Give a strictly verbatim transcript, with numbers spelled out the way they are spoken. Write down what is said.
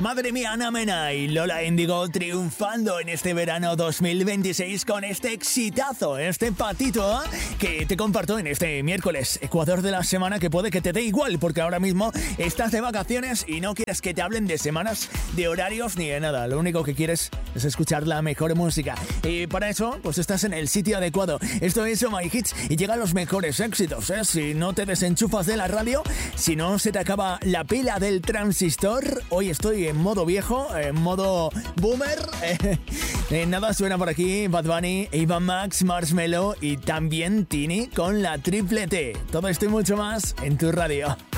Madre mía, Ana Mena y Lola Índigo triunfando en este verano dos mil veintiséis con este exitazo, este patito que te comparto en este miércoles, Ecuador de la semana, que puede que te dé igual porque ahora mismo estás de vacaciones y no quieres que te hablen de semanas, de horarios ni de nada. Lo único que quieres es escuchar la mejor música y para eso pues estás en el sitio adecuado. Esto es Oh My Hits y llegan los mejores éxitos, ¿eh? Si no te desenchufas de la radio, si no se te acaba la pila del transistor, hoy estoy en modo viejo, en modo boomer. Eh, nada, suena por aquí Bad Bunny, Ava Max, Marshmello y también Tini con la triple T. Todo esto y mucho más en tu radio.